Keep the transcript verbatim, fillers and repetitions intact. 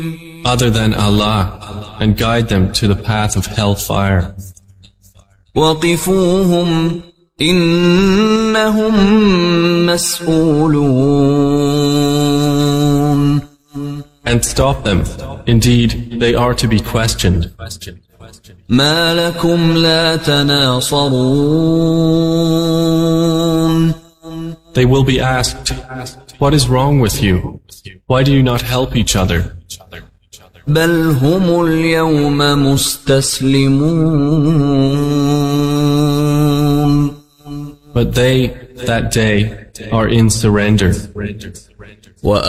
other than Allah, and guide them to the path of hellfire. وَقِفُوهُمْ إِنَّهُمْ مَسْئُولُونَ. And stop them. Indeed, they are to be questioned. مَا لَكُمْ لَا تَنَاصَرُونَ. They will be asked, what is wrong with you? Why do you not help each other? بَلْ هُمُ الْيَوْمَ مُسْتَسْلِمُونَ. But they, that day, are in surrender.